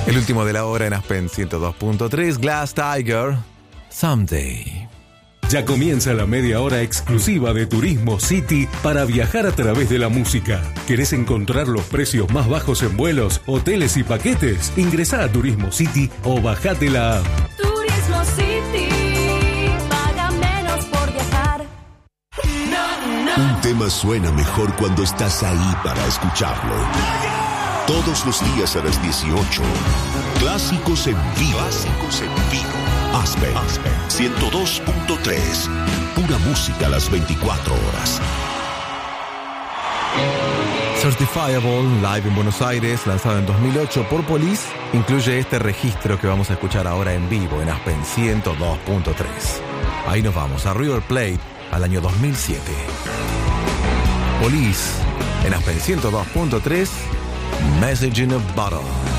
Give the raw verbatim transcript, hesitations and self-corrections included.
El último de la hora en Aspen ciento dos punto tres, Glass Tiger, Someday. Ya comienza la media hora exclusiva de Turismo City para viajar a través de la música. ¿Querés encontrar los precios más bajos en vuelos, hoteles y paquetes? Ingresá a Turismo City o bajate la app. Turismo City, paga menos por viajar. No, no. Un tema suena mejor cuando estás ahí para escucharlo. Todos los días a las dieciocho. Clásicos en vivo. Clásicos en vivo. Aspen, Aspen ciento dos punto tres. Pura música a las veinticuatro horas. Certifiable, live en Buenos Aires, lanzado en dos mil ocho por Police, incluye este registro que vamos a escuchar ahora en vivo en Aspen ciento dos punto tres. Ahí nos vamos a River Plate al año dos mil siete. Police en Aspen ciento dos punto tres, Message in a Bottle.